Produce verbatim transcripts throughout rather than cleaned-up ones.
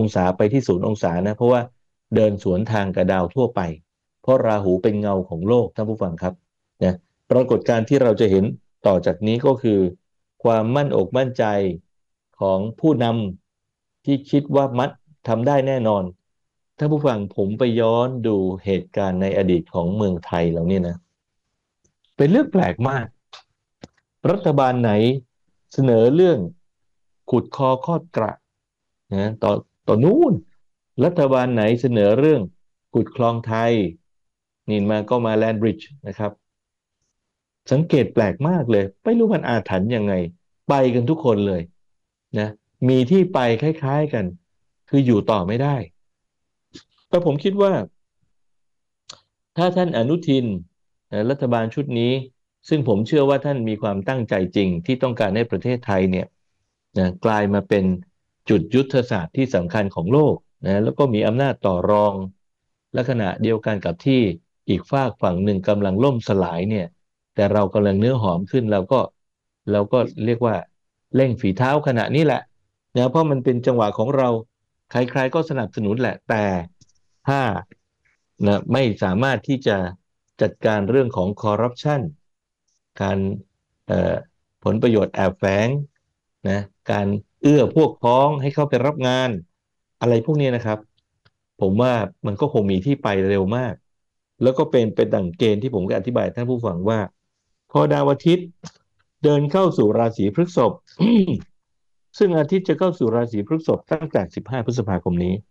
องศาไปที่ศูนย์องศานะเพราะว่าเดินสวนทางกับดาวทั่วไปเพราะราหูเป็นเงาของโลกท่านผู้ฟังครับนะปรากฏการณ์ที่เราจะเห็นต่อจากนี้ก็คือความมั่นอกมั่นใจของผู้นำที่คิดว่ามัดทำได้แน่นอนท่านผู้ฟังผมไปย้อนดูเหตุการณ์ในอดีตของเมืองไทยแล้วเนี่ยนะเป็นเรื่องแปลกมากรัฐบาลไหนเสนอเรื่องขุดคอคอดกระนะต่อต่อนู้นรัฐบาลไหนเสนอเรื่องขุดคลองไทยนี่มาก็มาแลนบริดจ์นะครับสังเกตแปลกมากเลยไม่รู้มันอาถรรพ์ยังไงไปกันทุกคนเลยนะมีที่ไปคล้ายๆกันคืออยู่ต่อไม่ได้แต่ผมคิดว่าถ้าท่านอนุทินนะรัฐบาลชุดนี้ซึ่งผมเชื่อว่าท่านมีความตั้งใจจริงที่ต้องการให้ประเทศไทยเนี่ยนะกลายมาเป็นจุดยุทธศาสตร์ที่สำคัญของโลกนะแล้วก็มีอำนาจต่อรองและขณะเดียวกันกับที่อีกฝากฝั่งหนึ่งกำลังล่มสลายเนี่ยแต่เรากำลังเนื้อหอมขึ้นเราก็เราก็เรียกว่าเร่งฝีเท้าขณะนี้แหละนะเพราะมันเป็นจังหวะของเราใครๆก็สนับสนุนแหละแต่ถ้านะไม่สามารถที่จะจัดการเรื่องของคอร์รัปชันการเอ่อผลประโยชน์แอบแฝงนะการเอื้อพวกพ้องให้เข้าไปรับงานอะไรพวกนี้นะครับผมว่ามันก็คงมีที่ไปเร็วมากแล้วก็เป็นเป็นดั่งเกณฑ์ที่ผมก็อธิบายท่านผู้ฟังว่าพอดาวอาทิตย์เดินเข้าสู่ราศีพฤษภซึ่งอาทิตย์จะเข้าสู่ราศีพฤษภตั้งแต่สิบห้าพฤษภาคมนี้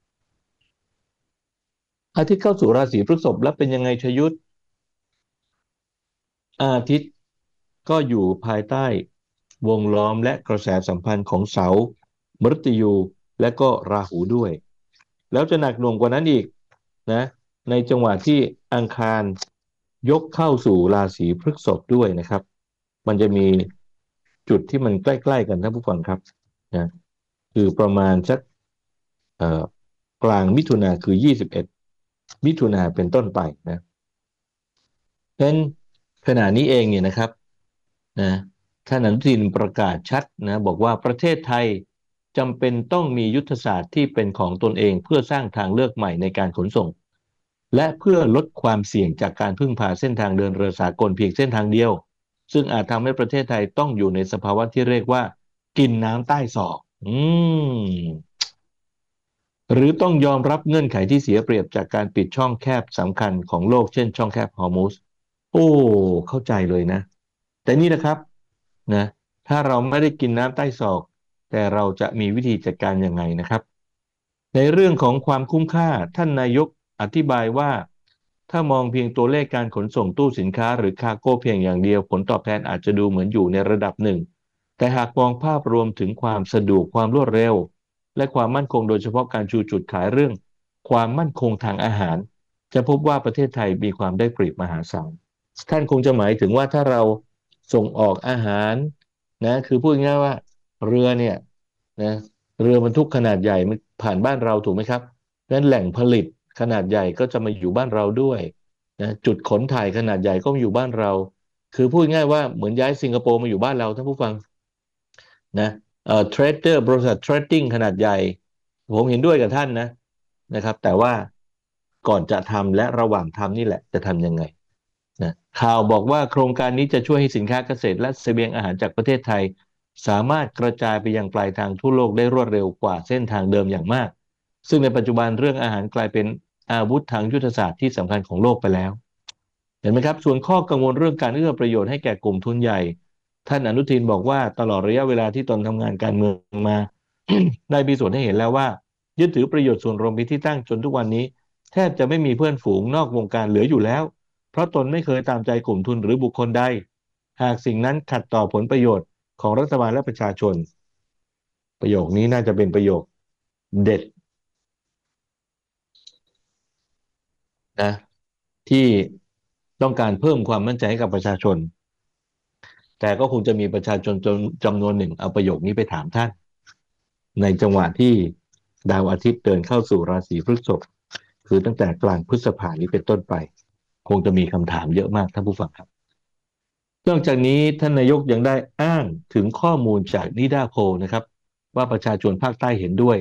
อาทิตย์เข้าสู่ราศีพฤษภแล้วเป็นยังไงชยุทธอาทิตย์ก็อยู่ภายใต้วงล้อมและกระแสสัมพันธ์ของเสาร์มฤตยูและก็ราหูด้วยแล้วจะหนักหน่วงกว่านั้นอีกนะในจังหวะที่อังคารยกเข้าสู่ราศีพฤษภด้วยนะครับมันจะมีจุดที่มันใกล้ๆกันท่านผู้ฟังครับนะคือประมาณสักเอ่อกลางมิถุนาคือยี่สิบเอ็ดมิถุนาเป็นต้นไปนะเป็นขณะนี้เองเนี่ยนะครับนะท่านอนุทินประกาศชัดนะบอกว่าประเทศไทยจำเป็นต้องมียุทธศาสตร์ที่เป็นของตนเองเพื่อสร้างทางเลือกใหม่ในการขนส่งและเพื่อลดความเสี่ยงจากการพึ่งพาเส้นทางเดินเรือสากลเพียงเส้นทางเดียวซึ่งอาจทำให้ประเทศไทยต้องอยู่ในสภาวะที่เรียกว่ากินน้ำใต้ศอกอืม หรือต้องยอมรับเงื่อนไขที่เสียเปรียบจากการปิดช่องแคบสำคัญของโลกเช่นช่องแคบฮอร์มุสโอ้เข้าใจเลยนะแต่นี่นะครับนะถ้าเราไม่ได้กินน้ำใต้ศอกแต่เราจะมีวิธีจัดการยังไงนะครับในเรื่องของความคุ้มค่าท่านนายกอธิบายว่าถ้ามองเพียงตัวเลขการขนส่งตู้สินค้าหรือคาร์โก้เพียงอย่างเดียวผลตอบแทนอาจจะดูเหมือนอยู่ในระดับหนึ่งแต่หากมองภาพรวมถึงความสะดวกความรวดเร็วและความมั่นคงโดยเฉพาะการชูจุดขายเรื่องความมั่นคงทางอาหารจะพบว่าประเทศไทยมีความได้เปรียบมหาศาลท่านคงจะหมายถึงว่าถ้าเราส่งออกอาหารนะคือพูดง่ายๆว่าเรือเนี่ยนะเรือบรรทุกขนาดใหญ่มันผ่านบ้านเราถูกไหมครับนั้นแหล่งผลิตขนาดใหญ่ก็จะมาอยู่บ้านเราด้วยนะจุดขนถ่ายขนาดใหญ่ก็มาอยู่บ้านเราคือพูดง่ายว่าเหมือนย้ายสิงคโปร์มาอยู่บ้านเราท่านผู้ฟังนะเอ่อเทรดเดอร์บริษัทเทรดดิ้งขนาดใหญ่ผมเห็นด้วยกับท่านนะนะครับแต่ว่าก่อนจะทำและระหว่างทำนี่แหละจะทำยังไงนะข่าวบอกว่าโครงการนี้จะช่วยให้สินค้าเกษตรและเสบียงอาหารจากประเทศไทยสามารถกระจายไปยังปลายทางทั่วโลกได้รวดเร็วกว่าเส้นทางเดิมอย่างมากซึ่งในปัจจุบันเรื่องอาหารกลายเป็นอาวุธทางยุทธศาสตร์ที่สำคัญของโลกไปแล้วเห็นไหมครับส่วนข้อกังวลเรื่องการเอื้อประโยชน์ให้แก่กลุ่มทุนใหญ่ท่านอนุทินบอกว่าตลอดระยะเวลาที่ตนทำงานการเมืองมา ได้มีส่วนให้เห็นแล้วว่ายึดถือประโยชน์ส่วนรวมเป็นที่ตั้งจนทุกวันนี้แทบจะไม่มีเพื่อนฝูงนอกวงการเหลืออยู่แล้วเพราะตนไม่เคยตามใจกลุ่มทุนหรือบุคคลใดหากสิ่งนั้นขัดต่อผลประโยชน์ของรัฐบาลและประชาชนประโยคนี้น่าจะเป็นประโยคเด็ดนะที่ต้องการเพิ่มความมั่นใจให้กับประชาชนแต่ก็คงจะมีประชาชนจำจำนวนหนึ่งเอาประโยคนี้ไปถามท่านในจังหวะที่ดาวอาทิตย์เดินเข้าสู่ราศีพฤษภคือตั้งแต่กลางพฤษภานี้เป็นต้นไปคงจะมีคำถามเยอะมากท่านผู้ฟังครับนอกจากนี้ท่านนายกยังได้อ้างถึงข้อมูลจากนิดาโพลนะครับว่าประชาชนภาคใต้เห็นด้วย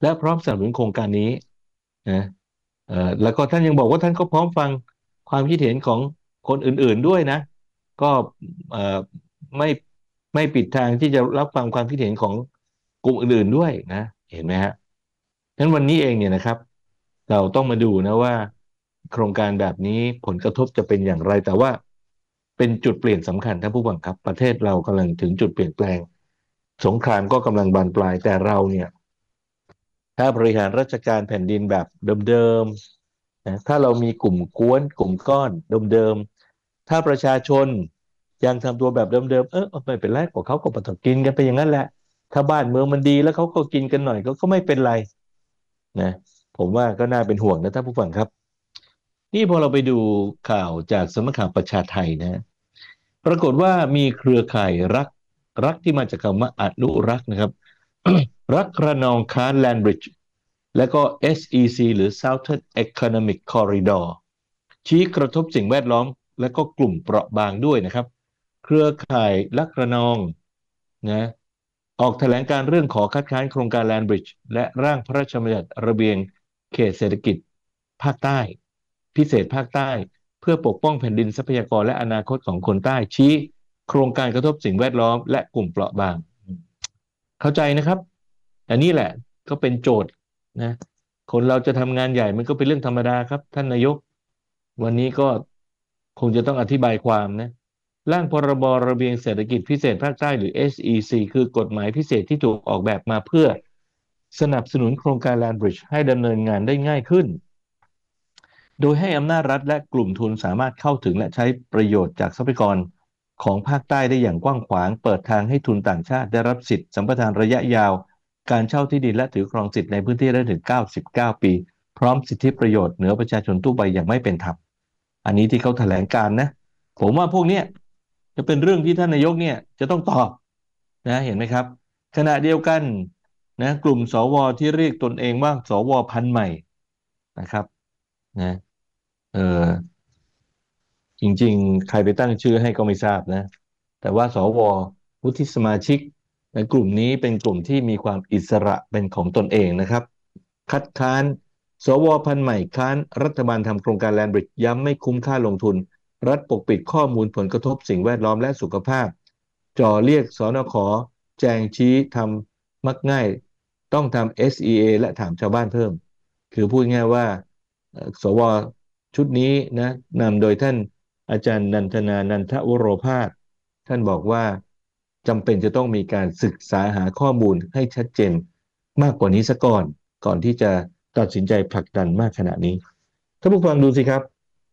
และพร้อมสนับสนุนโครงการนี้นะเอ่อแล้วก็ท่านยังบอกว่าท่านก็พร้อมฟังความคิดเห็นของคนอื่นๆด้วยนะก็เอ่อไม่ไม่ปิดทางที่จะรับฟังความคิดเห็นของกลุ่มอื่นๆด้วยนะเห็นไหมฮะฉะนั้นวันนี้เองเนี่ยนะครับเราต้องมาดูนะว่าโครงการแบบนี้ผลกระทบจะเป็นอย่างไรแต่ว่าเป็นจุดเปลี่ยนสำคัญท่านผู้ฟังครับประเทศเรากำลังถึงจุดเปลี่ยนแปลงสงครามก็กำลังบานปลายแต่เราเนี่ย ถ้าบริหารราชการแผ่นดินแบบเดิมๆนะถ้าเรามีกลุ่มกวนกลุ่มก้อนเดิมๆถ้าประชาชนยังทำตัวแบบเดิมๆเออไม่เป็นไรพวกเขาก็ปต้องกินกันไปอย่างนั้นแหละถ้าบ้านเมืองมันดีแล้วเขาก็กินกันหน่อยก็ก็ไม่เป็นไรนะผมว่าก็น่าเป็นห่วงนะท่านผู้ฟังครับนี่พอเราไปดูข่าวจากสำนักข่าวประชาไทยนะปรากฏว่ามีเครือข่ายรักรักที่มาจากคำว่าอนุรักษ์นะครับ รักระนองค้านแลนบริดจ์และก็ เอส อี ซี หรือ Southern Economic Corridor ชี้กระทบสิ่งแวดล้อมและก็กลุ่มเปราะบางด้วยนะครับเครือข่ายรักระนองนะออกแถลงการเรื่องขอคัดค้านโครงการแลนบริดจ์และร่างพระราชบัญญัติระเบียงเขตเศรษฐกิจภาคใต้พิเศษภาคใต้เพื่อปกป้องแผ่นดินทรัพยากรและอนาคตของคนใต้ชี้โครงการกระทบสิ่งแวดล้อมและกลุ่มเปราะบางเข้าใจนะครับ อันนี้แหละก็เป็นโจทย์นะคนเราจะทำงานใหญ่มันก็เป็นเรื่องธรรมดาครับท่านนายกวันนี้ก็คงจะต้องอธิบายความนะร่างพรบระเบียงเศรษฐกิจพิเศษภาคใต้หรือ เอส อี ซี คือกฎหมายพิเศษที่ถูกออกแบบมาเพื่อสนับสนุนโครงการ Land Bridge ให้ดำเนินงานได้ง่ายขึ้น โดยให้อำนาจรัฐและกลุ่มทุนสามารถเข้าถึงและใช้ประโยชน์จากทรัพยากรของภาคใต้ได้อย่างกว้างขวางเปิดทางให้ทุนต่างชาติได้รับสิทธิสัมปทานระยะยาวการเช่าที่ดินและถือครองสิทธิ์ในพื้นที่ได้ถึงเก้าสิบเก้าปีพร้อมสิทธิประโยชน์เหนือประชาชนทั่วไปอย่างไม่เป็นธรรมอันนี้ที่เขาแถลงการนะผมว่าพวกเนี้ยจะเป็นเรื่องที่ท่านนายกเนี่ยจะต้องตอบนะเห็นไหมครับขณะเดียวกันนะกลุ่มสวที่เรียกตนเองว่าสวพันธุ์ใหม่นะครับนะเออ จริงๆ ใครไปตั้งชื่อให้ก็ไม่ทราบนะ แต่ว่าสววุฒิสมาชิกในกลุ่มนี้เป็นกลุ่มที่มีความอิสระเป็นของตนเองนะครับ คัดค้านสวพันธุ์ใหม่ค้านรัฐบาลทำโครงการแลนบริดจ์ย้ำไม่คุ้มค่าลงทุนรัฐปกปิดข้อมูลผลกระทบสิ่งแวดล้อมและสุขภาพจ่อเรียกสนขแจงชี้ทำมักง่ายต้องทำ เอส อี เอ และถามชาวบ้านเพิ่มคือพูดง่ายว่าเอ่อสวชุดนี้นะนำโดยท่านอาจารย์นันทนานันทวโรภาสท่านบอกว่าจำเป็นจะต้องมีการศึกษาหาข้อมูลให้ชัดเจนมากกว่านี้ซะก่อน ก่อนที่จะตัดสินใจผลักดันมากขนาดนี้ท่านผู้ฟังดูสิครับ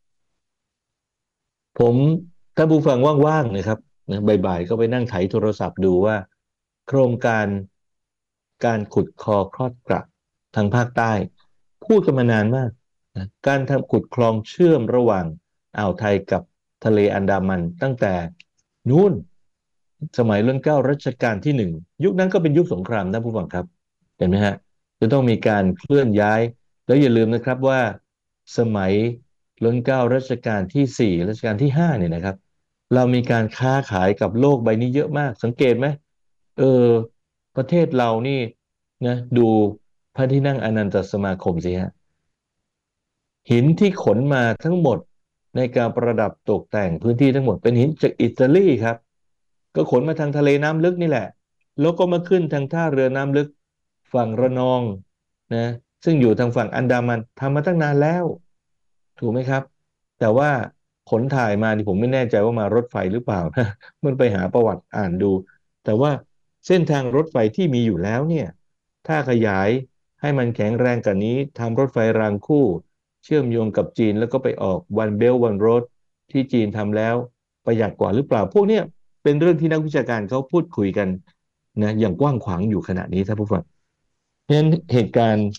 ผมถ้าผู้ฟังว่างๆนะครับนะบ่ายๆก็ไปนั่งไถโทรศัพท์ดูว่าโครงการการขุดคลองคลอดกระทางภาคใต้พูดกันมานานมากนะการทำขุดคลองเชื่อมระหว่างอ่าวไทยกับทะเลอันดามันตั้งแต่นู้นสมัยรัชกาลรัชกาลที่หนึ่งยุคนั้นก็เป็นยุคสงครามนะผู้ฟังครับเห็นไหมฮะ จะต้องมีการเคลื่อนย้ายแล้วอย่าลืมนะครับว่าสมัยรัชกาลรัชกาลที่สี่รัชกาลที่ห้าเนี่ยนะครับเรามีการค้าขายกับโลกใบนี้เยอะมากสังเกตไหมเออประเทศเรานี่นะดูพระที่นั่งอนันตสมาคมสิฮะ หินที่ขนมาทั้งหมดในการประดับตกแต่งพื้นที่ทั้งหมดเป็นหินจากอิตาลีครับก็ขนมาทางทะเลน้ำลึกนี่แหละแล้วก็มาขึ้นทางท่าเรือน้ำลึกฝั่งระนองนะซึ่งอยู่ทางฝั่งอันดามันทำมาตั้งนานแล้วถูกไหมครับแต่ว่าขนถ่ายมานี่ผมไม่แน่ใจว่ามารถไฟหรือเปล่านะมันไปหาประวัติอ่านดูแต่ว่าเส้นทางรถไฟที่มีอยู่แล้วเนี่ยถ้าขยายให้มันแข็งแรงกว่านี้ทำรถไฟรางคู่ เชื่อมโยงกับจีนแล้วก็ไปออก One Belt One Road ที่จีนทำแล้วประหยัดกว่าหรือเปล่าพวกเนี้ยเป็นเรื่องที่นักวิชาการเขาพูดคุยกันนะอย่างกว้างขวางอยู่ขณะนี้ท่านผู้ฟังเพราะฉะนั้นเหตุการณ์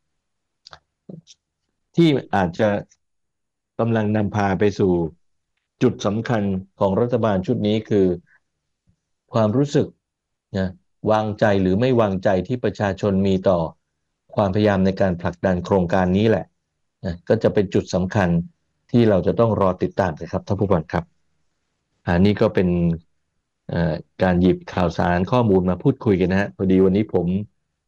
ที่อาจจะกำลังนำพาไปสู่จุดสำคัญของรัฐบาลชุดนี้คือความรู้สึกนะวางใจหรือไม่วางใจที่ประชาชนมีต่อความพยายามในการผลักดันโครงการนี้แหละ นะก็จะเป็นจุดสำคัญที่เราจะต้องรอติดตามนะครับท่านผู้ฟังครับอันนี้ก็เป็นเอ่อการหยิบข่าวสารข้อมูลมาพูดคุยกันนะฮะพอดีวันนี้ผม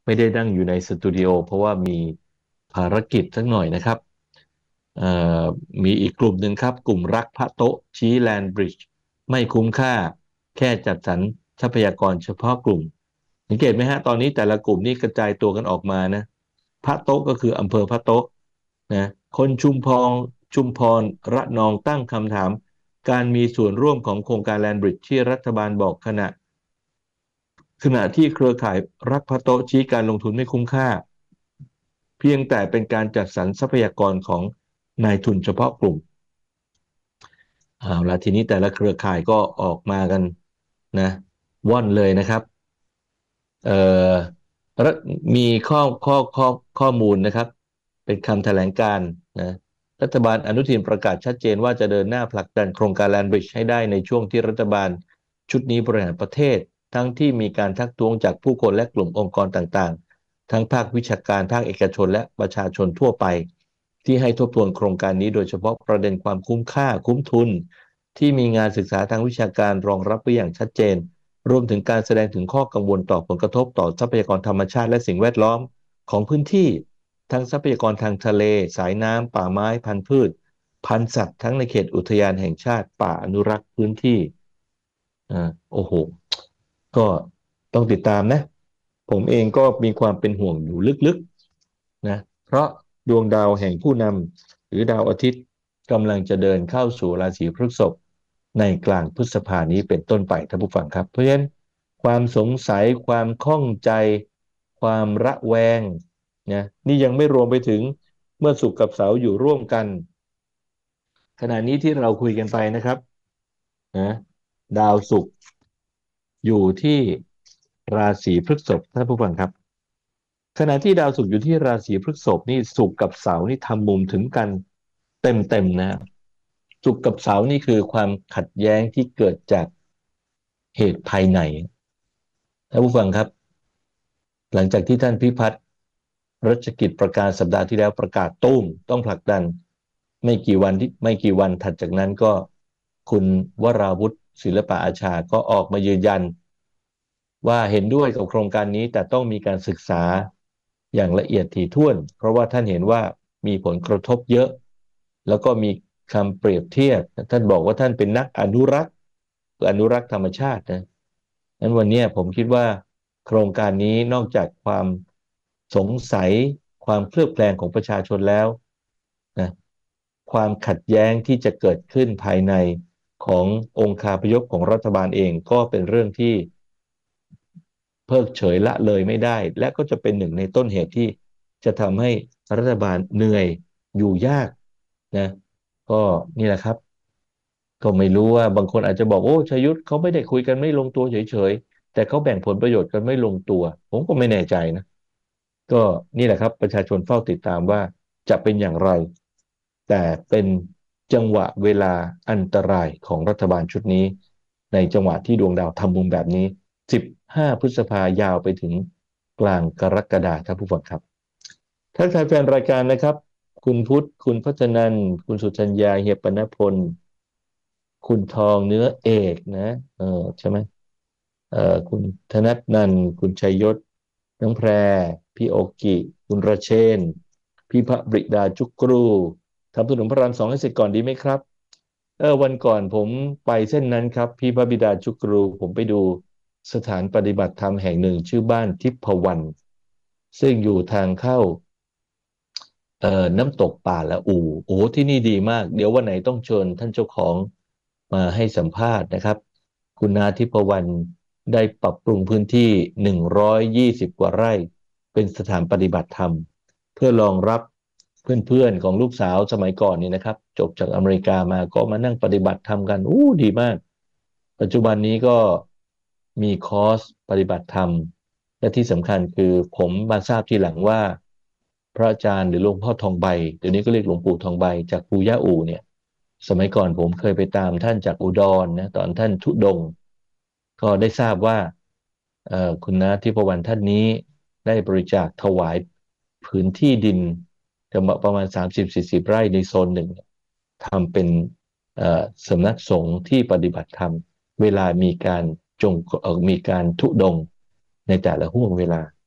ไม่ได้นั่งอยู่ในสตูดิโอเพราะว่ามีภารกิจสักหน่อยนะครับเอ่อมีอีกกลุ่มหนึ่งครับกลุ่มรักพระโต๊ะชี้แลนบริดจ์ไม่คุ้มค่าแค่จัดสรรทรัพยากรเฉพาะกลุ่มสังเกตไหมฮะตอนนี้แต่ละกลุ่มนี่กระจายตัวกันออกมานะพระโต๊ะก็คืออำเภอพระโต๊ะนะคนชุมพรชุมพรระนองตั้งคำถามการมีส่วนร่วมของโครงการแลนบริดจ์ที่รัฐบาลบอกขณะ ขณะที่เครือข่ายรักพระโต๊ะชี้การลงทุนไม่คุ้มค่าเพียงแต่เป็นการจัดสรรทรัพยากรของนายทุนเฉพาะกลุ่มเอาละทีนี้แต่ละเครือข่ายก็ออกมากันนะว่อนเลยนะครับเอ่อรัฐมีข้อข้อข้อข้อมูลนะครับเป็นคำแถลงการณ์นะรัฐบาลอนุทินประกาศชัดเจนว่าจะเดินหน้าผลักดันโครงการแลนบริดจ์ให้ได้ในช่วงที่รัฐบาลชุดนี้บริหารประเทศทั้งที่มีการทักท้วงจากผู้คนและกลุ่มองค์กรต่างๆทั้งภาควิชาการภาคเอกชนและประชาชนทั่วไปที่ให้ทบทวนโครงการนี้โดยเฉพาะประเด็นความคุ้มค่าคุ้มทุนที่มีงานศึกษาทางวิชาการรองรับไว้อย่างชัดเจน รวมถึงการแสดงถึงข้อกังวลต่อผลกระทบต่อทรัพยากรธรรมชาติและสิ่งแวดล้อมของพื้นที่ทั้งทรัพยากรทางทะเลสายน้ำป่าไม้พันธุ์พืชพันธุ์สัตว์ทั้งในเขตอุทยานแห่งชาติป่าอนุรักษ์พื้นที่อ่าโอ้โหก็ต้องติดตามนะผมเองก็มีความเป็นห่วงอยู่ลึกๆนะเพราะดวงดาวแห่งผู้นำหรือดาวอาทิตย์กำลังจะเดินเข้าสู่ราศีพฤษภในกลางพฤษภานี้เป็นต้นไปท่านผู้ฟังครับเพราะฉะนั้นความสงสัยความข้องใจความระแวงนะนี่ยังไม่รวมไปถึงเมื่อศุกร์กับเสาร์อยู่ร่วมกันขณะนี้ที่เราคุยกันไปนะครับนะดาวศุกร์อยู่ที่ราศีพฤษภท่านผู้ฟังครับขณะที่ดาวศุกร์อยู่ที่ราศีพฤษภนี่ศุกร์กับเสาร์นี่ทำมุมถึงกันเต็มๆนะศุกร์กับเสาร์นี่คือความขัดแย้งที่เกิดจากเหตุภายในท่านผู้ฟังครับหลังจากที่ท่านพิพัฒน์รัชกิจประกาศสัปดาห์ที่แล้วประกาศตุ้มต้องผลักดันไม่กี่วันที่ไม่กี่วันถัดจากนั้นก็คุณวราวุฒิศิลปะอาชาก็ออกมายืนยันว่าเห็นด้วยกับโครงการนี้แต่ต้องมีการศึกษาอย่างละเอียดถี่ถ้วนเพราะว่าท่านเห็นว่ามีผลกระทบเยอะแล้วก็มีคำเปรียบเทียบท่านบอกว่าท่านเป็นนักอนุรักษ์อนุรักษ์ธรรมชาตินะนั้นวันนี้ผมคิดว่าโครงการนี้นอกจากความสงสัยความเคลือบแคลงของประชาชนแล้วนะความขัดแย้งที่จะเกิดขึ้นภายในขององค์คาพยพของรัฐบาลเองก็เป็นเรื่องที่เพิกเฉยละเลยไม่ได้และก็จะเป็นหนึ่งในต้นเหตุที่จะทำให้รัฐบาลเหนื่อยอยู่ยากนะก็นี่แหละครับก็ไม่รู้ว่าบางคนอาจจะบอกโอ้ชยุทธเขาไม่ได้คุยกันไม่ลงตัวเฉยๆแต่เขาแบ่งผลประโยชน์กันไม่ลงตัวผมก็ไม่แน่ใจนะก็นี่แหละครับประชาชนเฝ้าติดตามว่าจะเป็นอย่างไรแต่เป็นจังหวะเวลาอันตรายของรัฐบาลชุดนี้ในจังหวะที่ดวงดาวทำมุมแบบนี้สิบห้าพฤษภายาวไปถึงกลางกรกฎาคมครับผู้ฟังครับถ้าใครแฟนรายการนะครับคุณพุทธคุณพัฒนันท์คุณสุชัญญาเฮียปนพลคุณทองเนื้อเอกนะเออใช่ไหมเอ่อคุณธนัทนันท์คุณชัยยศน้องแพรพี่โอกิคุณราเชนพี่พระบริดาจุกรูทำถนนพระรามสองให้เสร็จก่อนดีไหมครับเออวันก่อนผมไปเส้นนั้นครับพี่พระบิดาจุกรูผมไปดูสถานปฏิบัติธรรมแห่งหนึ่งชื่อบ้านทิพวรรณซึ่งอยู่ทางเข้า เอ่อน้ำตกป่าละอูโอ้ที่นี่ดีมากเดี๋ยววันไหนต้องเชิญท่านเจ้าของมาให้สัมภาษณ์นะครับคุณนาทิพวรรณได้ปรับปรุงพื้นที่หนึ่งร้อยยี่สิบกว่าไร่เป็นสถานปฏิบัติธรรมเพื่อรองรับเพื่อนๆของลูกสาวสมัยก่อนนี่นะครับจบจากอเมริกามาก็มานั่งปฏิบัติธรรมกันอู้ดีมากปัจจุบันนี้ก็มีคอร์สปฏิบัติธรรมและที่สำคัญคือผมมาทราบทีหลังว่า พระอาจารย์หรือหลวงพ่อทองใบเดี๋ยวนี้ก็เรียกหลวงปู่ทองใบจากปู่ย่าอู่เนี่ยสมัยก่อนผมเคยไปตามท่านจากอุดรนะตอนท่านทุดงค์ก็ได้ทราบว่าเอ่อคุณน้าทิพวรรณท่านนี้ได้บริจาคถวายพื้นที่ดินประมาณสามสิบถึงสี่สิบไร่ในโซนหนึ่งทำเป็นเอ่อสำนักสงฆ์ที่ปฏิบัติธรรมเวลามีการจงเอ่อมีการทุดงค์ในแต่ละห่วงเวลา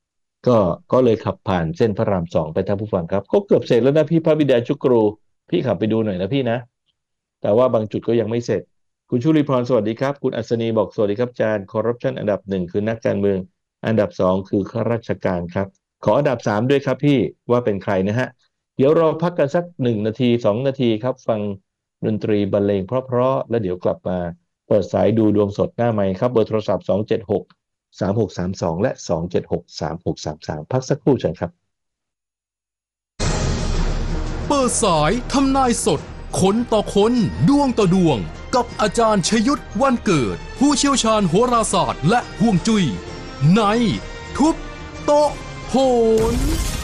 ก็ก็เลยขับผ่านเส้นพระรามสองไปท่านผู้ฟังครับก็เกือบเสร็จแล้วนะพี่พระบิดาชุกรูพี่ขับไปดูหน่อยนะพี่นะแต่ว่าบางจุดก็ยังไม่เสร็จคุณชุลีพรสวัสดีครับคุณอัศนีบอกสวัสดีครับอาจารย์คอร์รัปชันอันดับหนึ่งคือนักการเมืองอันดับสองคือข้าราชการครับขออันดับสามด้วยครับพี่ว่าเป็นใครนะฮะเดี๋ยวเราพักกันสักหนึ่งนาทีสองนาทีครับฟังดนตรีบรรเลงเพราะๆแล้วเดี๋ยวกลับมาเปิดสายดูดวงสดหน้าไมค์ครับเบอร์โทรศัพท์สองเจ็ดหก สามหกสามสองและสองเจ็ดหกสามหกสามสามพักสักครู่เชิญครับเปิดสายทำนายสดคนต่อคนดวงต่อดวงกับอาจารย์ชยุทธวันเกิดผู้เชี่ยวชาญโหราศาสตร์และห่วงจุย้ยในทุบโต๊ะโหน